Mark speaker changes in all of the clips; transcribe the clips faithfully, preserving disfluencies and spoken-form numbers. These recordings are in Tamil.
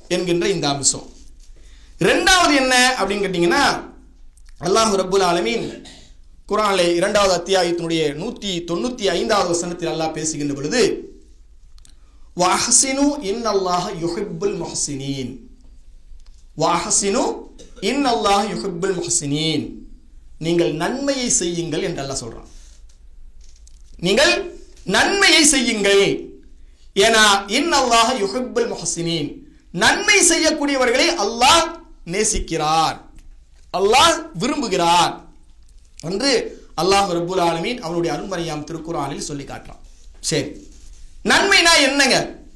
Speaker 1: என்கின்ற இந்த அம்சம். இரண்டாவது என்ன அப்படின்னு கேட்டீங்கன்னா, அல்லாஹ் ரப்புல் ஆலமீன் குர்ஆனிலே இரண்டாவது அத்தியாயத்தினுடைய நூற்றி தொண்ணூற்றி ஐந்தாவது வசனத்தில் அல்லாஹ் பேசுகின்ற பொழுது, வஹ்சினு இன்னல்லாஹ யுஹிப்புல் முஹ்சினீன், வஹ்சினு இன்னல்லாஹ யுஹிப்புல் முஹ்சினீன், நீங்கள் நன்மையை செய்யுங்கள் என்று அல்லாஹ் சொல்றான். நீங்கள் நன்மையை செய்யுங்கள். ஏனா இன்னல்லாஹ யுஹிப்புல் முஹ்சினீன், நன்மை செய்யக்கூடியவர்களை அல்லாஹ் நேசிக்கிறார், அல்லாஹ் விரும்புகிறார் என்று அல்லாஹ் ரப்புல் ஆலமீன் அவனுடைய அருள்மறையாம் திருக்குர்ஆனில் சொல்லி காட்டுறான். சரி, நன்மைனா என்னங்க?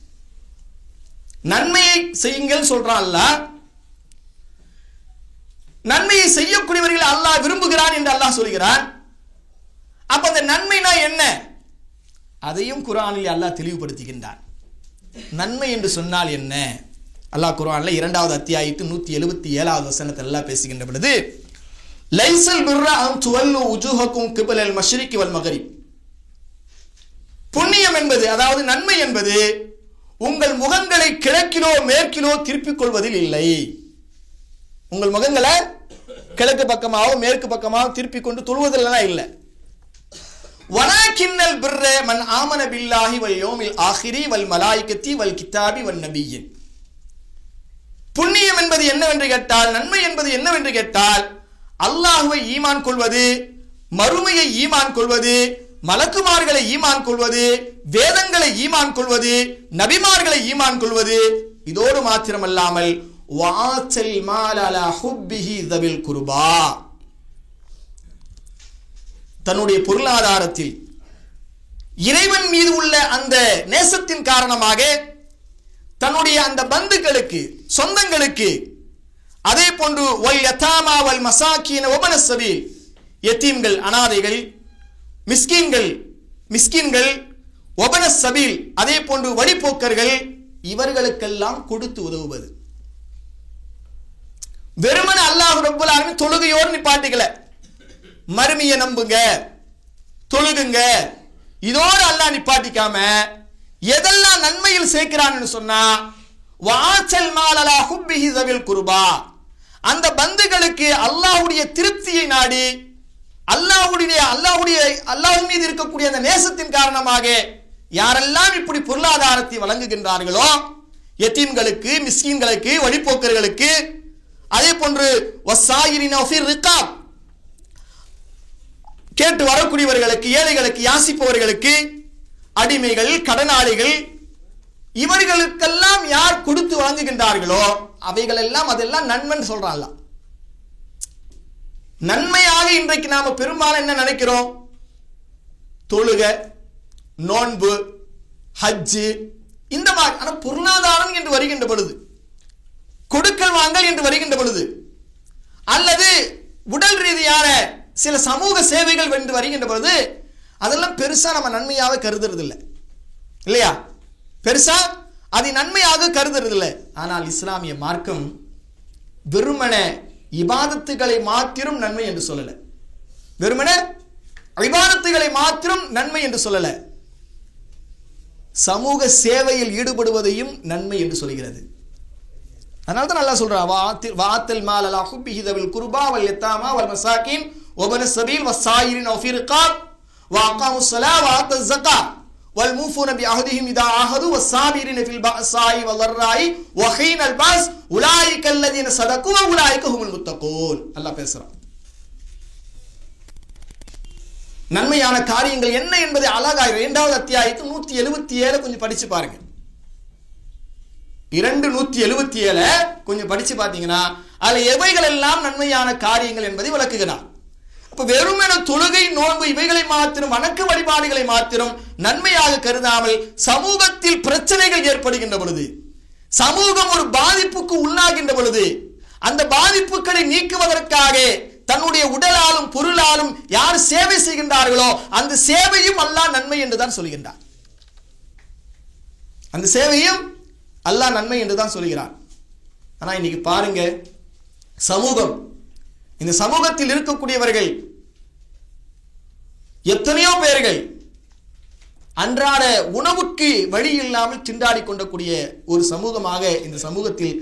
Speaker 1: நன்மையை செய்யுங்கள் சொல்றான் அல்லாஹ். நன்மையை செய்யக்கூடியவர்களை அல்லாஹ் விரும்புகிறான் என்று அல்லாஹ் சொல்கிறான். அப்ப அந்த நன்மைனா என்ன? அதையும் குர்ஆனில் அல்லாஹ் தெளிவுபடுத்துகின்றான். நன்மை என்று சொன்னால் என்ன? அல்லாஹ் குர்ஆன்ல இரண்டாவது அத்தியாயத்து நூற்றி எழுபத்தி ஏழாவது வசனத்தில் அல்லாஹ் பேசுகின்ற பொழுது, லைஸல் பிர்ர அன் துவல்லு உஜூஹக்கும் கிபலல் மஷ்ரிகி வல் மக்ரிப், புண்ணியம் என்பது, அதாவது நன்மை என்பது உங்கள் முகங்களை கிழக்கிலோ மேற்கிலோ திருப்பிக் கொள்வதில் இல்லை. உங்கள் முகங்களை கிழக்கு பக்கமாவோ மேற்கு பக்கமாவோ திருப்பிக் கொண்டு தொழுவதில் இல்லை. வலாக்கின்னல் பிர்ர மன் ஆமன பில்லாஹி வல் யௌமில் ஆகிரி வல் மலாயிகத்தி வல் கிதாபி வன் நபிய்யின், புண்ணியம் என்பது என்னவென்று கேட்டால், நன்மை என்பது என்னவென்று கேட்டால், அல்லாஹ்வை ஈமான் கொள்வது, மறுமையை ஈமான் கொள்வது, மலக்குமார்களை ஈமான் கொள்வது, வேதங்களை ஈமான் கொள்வது, நபிமார்களை ஈமான் கொள்வது, இதோடு மாத்திரமல்லாமல் வாத்தல் மால் அலா ஹுப்பிஹி தவில் குர்பா, தன்னுடைய பொருளாதாரத்தில் இறைவன் மீது உள்ள அந்த நேசத்தின் காரணமாக தன்னுடைய அந்த பந்துக்களுக்கு, சொந்தங்களுக்கு, அதே போன்று வல் யதாமா வல் மசாக்கீன வபன ஸபீல், யதீம்கள், அனாதைகள், மிஸ்கீன்கள் மிஸ்கீன்கள் வபன ஸபீல், அதே போன்று வழிபோக்கர்கள், இவர்களுக்கெல்லாம் கொடுத்து உதவுவது. வெறுமன அல்லாஹ் ரப்புல் ஆலமீன் தொழுகையோடு நிப்பாட்டிக்கல, மறுமையை நம்புங்க, தொழுகுங்க, இதோடு அல்லாஹ் நிப்பாட்டிக்காம எதெல்லாம் நன்மையில் சேர்க்கிறான்னு சொன்னா, வாச்சல் மாலலா ஹுப்பிஹி தவில் குர்பா, அந்த பந்துகளுக்கு அல்லாஹ்வுடைய திருப்தியை நாடி, அல்லாஹ்வுடைய அல்லாஹ்வுடைய அல்லாஹ் மீது இருக்கக்கூடிய அந்த நேசத்தின் காரணமாக யாரெல்லாம் இப்படி பொருளாதாரத்தை வழங்குகின்றார்களோ, யதீம்களுக்கு, மிஸ்கீன்களுக்கு, வழிபோக்கர்களுக்கு, அதே போன்று வஸாயிரின ஃபிர் ரிகாப், கேட்டு வரக்கூடியவர்களுக்கு, ஏழைகளுக்கு, யாசிப்பவர்களுக்கு, அடிமைகள், கடனாளிகள், இவர்களுக்கெல்லாம் யார் கொடுத்து வாங்குகின்றார்களோ அவைகள் எல்லாம் அதெல்லாம் நன்மைன்னு சொல்றாங்க. நன்மையாக இன்றைக்கு நாம பெரும்பாலும் என்ன நினைக்கிறோம்? தொழுக, நோன்பு, ஹஜ்ஜு, இந்த மாதிரி. ஆனா பொருளாதாரம் என்று வருகின்ற பொழுது, கொடுக்கல் வாங்கல் என்று வருகின்ற பொழுது, அல்லது உடல் ரீதியான சில சமூக சேவைகள் என்று வருகின்ற பொழுது, அதெல்லாம் பெருசா நம்ம நன்மையாக கருதுறது இல்லை, இல்லையா? பெருசா அது நன்மையாக கருதுறது இல்லை. ஆனால் இஸ்லாமிய மார்க்கம் வெறுமன இபாதத்துகளை மாத்திரம் நன்மை என்று சொல்லல, வெறுமன இபாதத்துகளை மாத்திரம் நன்மை என்று சொல்லல, சமூக சேவையில் ஈடுபடுவதையும் நன்மை என்று சொல்கிறது. அதனால தான் அல்லாஹ் சொல்றான், வாத்தல் மால் அலா ஹுப்பிஹி தவில் குர்பா வல் யதாமா வல் மசாகின் வபன ஸபீல் வஸாயிரின் ஃபிர் ரிகாப் வஅகாமுஸ் ஸலா வஆத்தஸ் ஸகாத் வல் மூஃபூன பிஅஹதிஹிம் இதா ஆஹது வஸ்ஸாபிரின ஃபில் பஅஸாஇ வல் ضراء வஹீனல் பாஸ் உலாயிக அல்லதீன ஸதகு வ உலாயிக ஹுமுல் முத்தகூன். அல்லாஹ் பேசுறான். நன்மையான காரியங்கள் என்ன என்பதை அழகாக இரண்டாவது அத்தியாயத்து நூற்றி எழுபத்தி ஏழு கொஞ்சம் படிச்சு பாருங்க. இரண்டு நூற்றி எழுபத்தி ஏழு கொஞ்சம் படிச்சு பார்த்தீங்கன்னா அதுல எவைகள் எல்லாம் நன்மையான காரியங்கள் என்பதை விளக்குகிறார். அப்ப வெறுமென தொழுகை, நோன்பு இவைகளை மாத்திரம், வணக்க வழிபாடுகளை மாத்திரம் நன்மையாக கருதாமல், சமூகத்தில் பிரச்சனைகள் ஏற்படுகின்ற பொழுது, சமூகம் ஒரு பாதிப்புக்கு உள்ளாகின்ற பொழுது, அந்த பாதிப்புகளை நீக்குவதற்காக தன்னுடைய உடலாலும் பொருளாலும் யார் சேவை செய்கின்றார்களோ அந்த சேவையும் அல்லாஹ் நன்மை என்றுதான் சொல்கின்றார். அந்த சேவையும் அல்லாஹ் நன்மை என்றுதான் சொல்கிறார். ஆனா இன்னைக்கு பாருங்க, சமூகம், இந்த சமூகத்தில் இருக்கக்கூடியவர்கள் எத்தனையோ பேர்கள் அன்றாட உணவுக்கு வழி இல்லாமல் திண்டாடி கொண்டக்கூடிய ஒரு சமூகமாக இந்த சமூகத்தில்